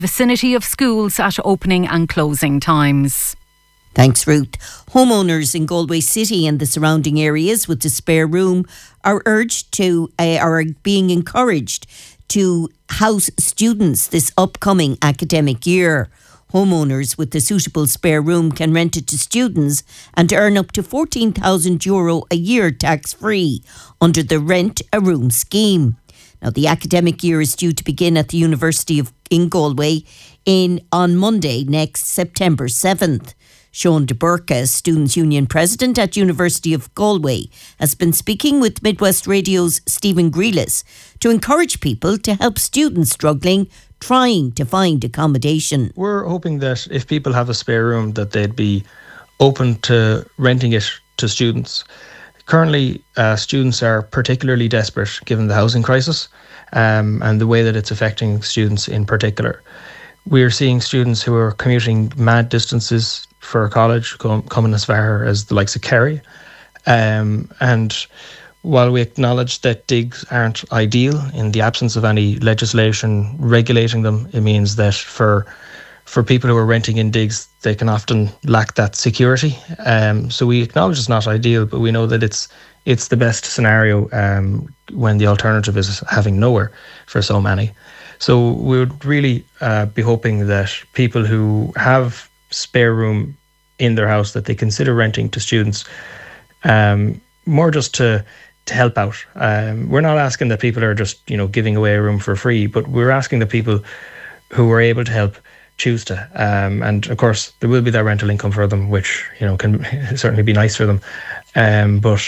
vicinity of schools at opening and closing times. Thanks, Ruth. Homeowners in Galway City and the surrounding areas with a spare room are being encouraged to house students this upcoming academic year. Homeowners with a suitable spare room can rent it to students and earn up to €14,000 a year tax-free under the Rent a Room scheme. Now, the academic year is due to begin at the University in Galway on Monday, next September 7th. Sean de Burka, Students' Union President at University of Galway, has been speaking with Midwest Radio's Stephen Grealis to encourage people to help students struggling trying to find accommodation. We're hoping that if people have a spare room that they'd be open to renting it to students. Currently, students are particularly desperate given the housing crisis and the way that it's affecting students in particular. We're seeing students who are commuting mad distances for college, coming as far as the likes of Kerry. And while we acknowledge that digs aren't ideal in the absence of any legislation regulating them, it means that for people who are renting in digs, they can often lack that security. So we acknowledge it's not ideal, but we know that it's the best scenario when the alternative is having nowhere for so many. So we would really be hoping that people who have spare room in their house that they consider renting to students, more just to help out. We're not asking that people are just giving away a room for free, but we're asking the people who are able to help choose to. And of course, there will be that rental income for them, which can certainly be nice for them. But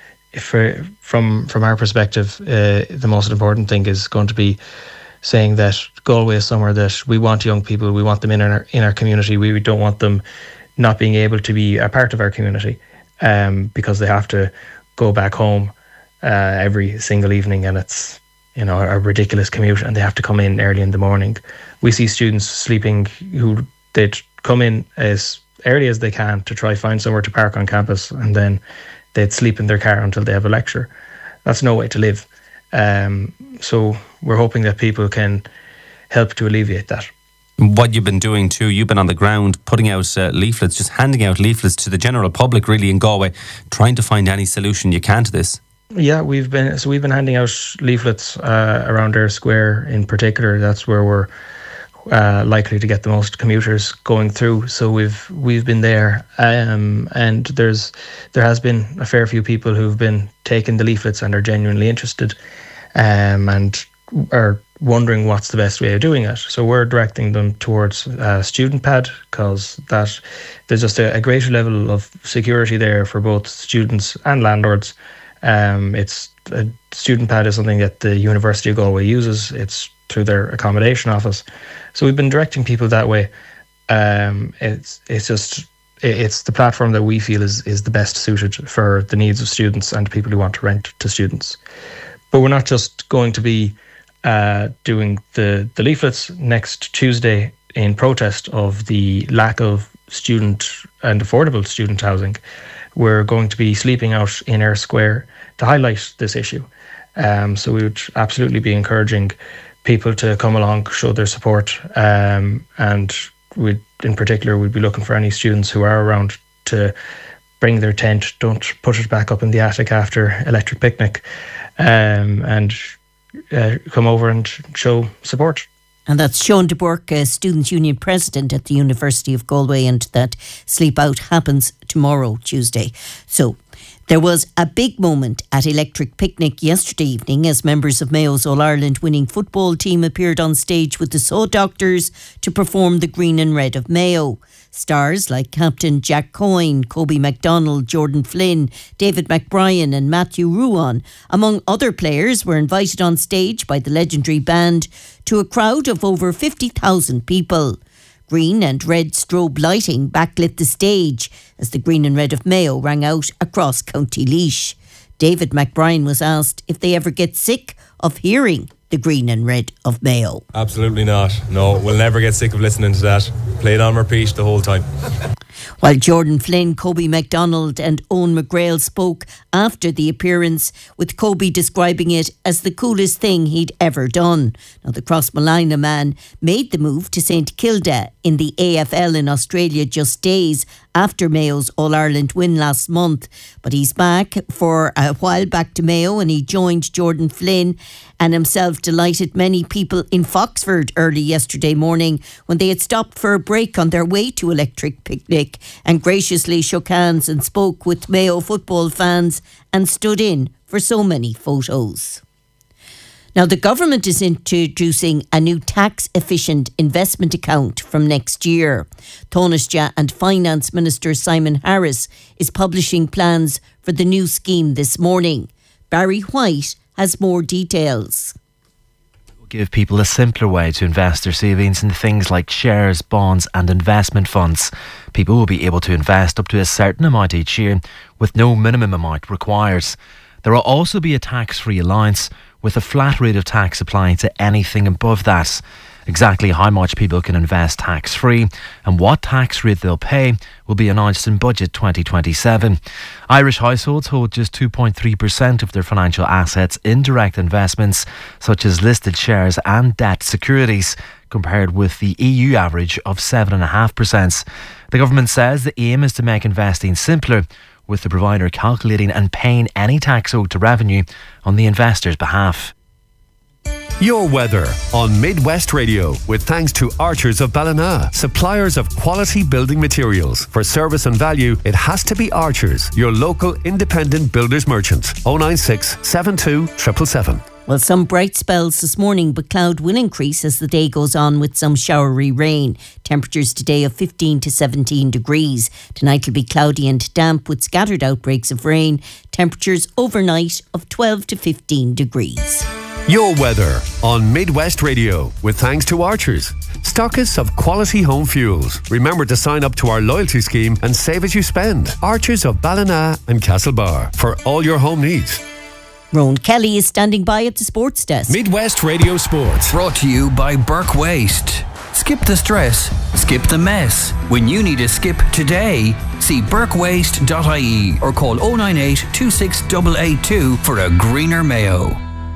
from our perspective, the most important thing is going to be saying that Galway is somewhere that we want young people, we want them in our community. We don't want them not being able to be a part of our community because they have to go back home every single evening, and it's a ridiculous commute, and they have to come in early in the morning. We see students sleeping who they'd come in as early as they can to try find somewhere to park on campus, and then they'd sleep in their car until they have a lecture. That's no way to live. So we're hoping that people can help to alleviate that. What you've been doing too, you've been on the ground putting out leaflets, just handing out leaflets to the general public really in Galway, trying to find any solution you can to this. Yeah, we've been handing out leaflets around Eyre Square in particular. That's where we're likely to get the most commuters going through. So we've been there, and there has been a fair few people who've been taking the leaflets and are genuinely interested, and are wondering what's the best way of doing it. So we're directing them towards Student Pad, because there's just a greater level of security there for both students and landlords. Student Pad is something that the University of Galway uses. It's through their accommodation office. So we've been directing people that way. It's the platform that we feel is the best suited for the needs of students and people who want to rent to students. But we're not just going to be doing the leaflets next Tuesday in protest of the lack of student and affordable student housing. We're going to be sleeping out in Eyre Square to highlight this issue. So we would absolutely be encouraging people to come along, show their support, and we'd be looking for any students who are around to bring their tent. Don't put it back up in the attic after Electric Picnic, and come over and show support. And that's Sean de Burka, Students' Union President at the University of Galway, and that Sleep Out happens tomorrow, Tuesday. So there was a big moment at Electric Picnic yesterday evening as members of Mayo's All-Ireland winning football team appeared on stage with the Saw Doctors to perform the Green and Red of Mayo. Stars like Captain Jack Coyne, Kobe MacDonald, Jordan Flynn, David McBrien and Matthew Ruan, among other players, were invited on stage by the legendary band to a crowd of over 50,000 people. Green and red strobe lighting backlit the stage as the Green and Red of Mayo rang out across County Laois. David McBrien was asked if they ever get sick of hearing the Green and Red of Mayo. Absolutely not. No, we'll never get sick of listening to that. Play it on repeat the whole time. While Jordan Flynn, Kobe MacDonald and Owen McGrail spoke after the appearance, with Kobe describing it as the coolest thing he'd ever done. Now, the Crossmolina man made the move to St Kilda in the AFL in Australia just days after Mayo's All-Ireland win last month. But he's back for a while, back to Mayo, and he joined Jordan Flynn and himself delighted many people in Foxford early yesterday morning when they had stopped for a break on their way to Electric Picnic and graciously shook hands and spoke with Mayo football fans and stood in for so many photos. Now, the government is introducing a new tax-efficient investment account from next year. Taoiseach and Finance Minister Simon Harris is publishing plans for the new scheme this morning. Barry White has more details. Give people a simpler way to invest their savings in things like shares, bonds and investment funds. People will be able to invest up to a certain amount each year with no minimum amount required. There will also be a tax-free allowance with a flat rate of tax applying to anything above that. Exactly how much people can invest tax-free and what tax rate they'll pay will be announced in Budget 2027. Irish households hold just 2.3% of their financial assets in direct investments, such as listed shares and debt securities, compared with the EU average of 7.5%. The government says the aim is to make investing simpler, with the provider calculating and paying any tax owed to revenue on the investor's behalf. Your weather on Midwest Radio, with thanks to Archers of Ballina, suppliers of quality building materials. For service and value, it has to be Archers, your local independent builders merchant. 096 72 777. Well, some bright spells this morning, but cloud will increase as the day goes on with some showery rain. Temperatures today of 15 to 17 degrees. Tonight will be cloudy and damp with scattered outbreaks of rain. Temperatures overnight of 12 to 15 degrees. Your weather on Midwest Radio, with thanks to Archers, stockists of quality home fuels. Remember to sign up to our loyalty scheme and save as you spend. Archers of Ballina and Castlebar, for all your home needs. Rowan Kelly is standing by at the sports desk. Midwest Radio Sports. Brought to you by Burke Waste. Skip the stress, skip the mess. When you need a skip today, see burkewaste.ie or call 098 26882 for a greener Mayo.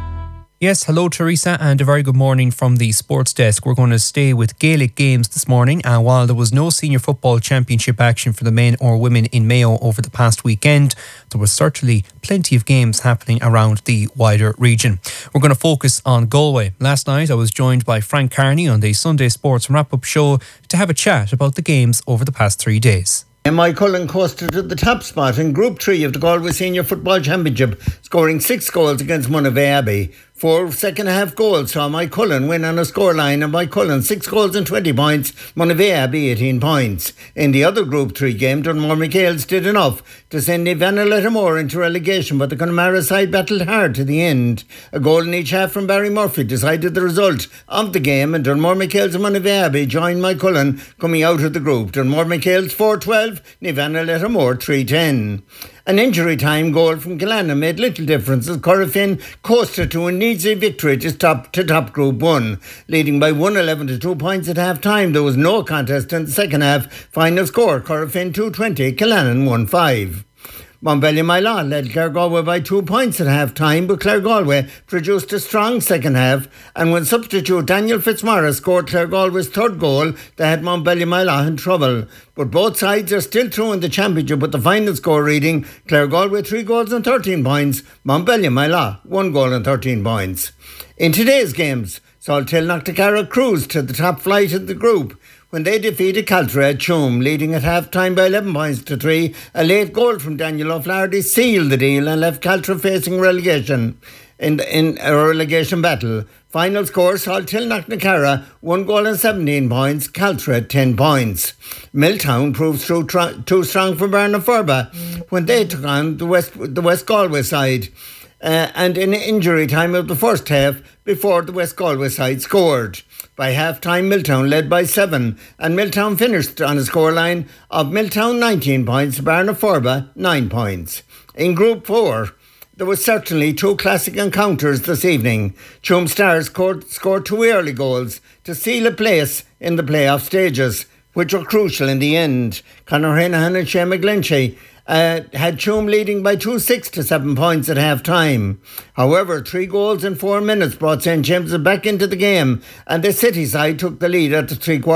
Yes, hello Teresa, and a very good morning from the sports desk. We're going to stay with Gaelic games this morning, and while there was no senior football championship action for the men or women in Mayo over the past weekend, there was certainly plenty of games happening around the wider region. We're going to focus on Galway. Last night I was joined by Frank Carney on the Sunday Sports Wrap-Up Show to have a chat about the games over the past 3 days. Cullen coasted to the top spot in Group 3 of the Galway Senior Football Championship, scoring 6 goals against Monavea Abbey. 4 second half goals saw Cullen win on a scoreline of Cullen 6 goals and 20 points, Monavea Abbey 18 points. In the other Group 3 game, Dunmore McHale's did enough to send Ivana Lettermore into relegation, but the Connemara side battled hard to the end. A goal in each half from Barry Murphy decided the result of the game, and Dunmore McHale's and Monavea Abbey joined Cullen coming out of the group. Dunmore McHale's 4-12, Ivana Lettermore 3-10. An injury time goal from Gillanna made little difference as Corofin coasted to an easy victory to top Group 1. Leading by 111 to 2 points at half time, there was no contest in the second half. Final score, Corofin 2-20, Killannon 1-5. Montbellion led Clare Galway by 2 points at half time, but Clare Galway produced a strong second half, and when substitute Daniel Fitzmaurice scored Clare Galway's third goal, they had Montbellion in trouble. But both sides are still through in the championship with the final score reading Clare Galway 3 goals and 13 points, Montbellion 1 goal and 13 points. In today's games, Salthill Knocknacarra cruised to the top flight of the group when they defeated Caltra at Tuam, leading at half-time by 11 points to 3. A late goal from Daniel O'Flaherty sealed the deal and left Caltra facing relegation in a relegation battle. Final score, Salthill Knocknacarra 1 goal and 17 points, Caltra 10 points. Milltown proved too strong for Barnaforba when they took on the West Galway side. And in injury time of the first half before the West Galway side scored. By half-time, Milltown led by 7, and Milltown finished on a scoreline of Milltown 19 points, Barnaforba 9 points. In Group 4, there was certainly 2 classic encounters this evening. Tuam Stars scored 2 early goals to seal a place in the playoff stages. which were crucial in the end. Conor Hanahan and Shane McGlinchey had Tuam leading by 2-6 to 7 points at half-time. However, 3 goals in 4 minutes brought St. James's back into the game, and the City side took the lead at the 3-quarter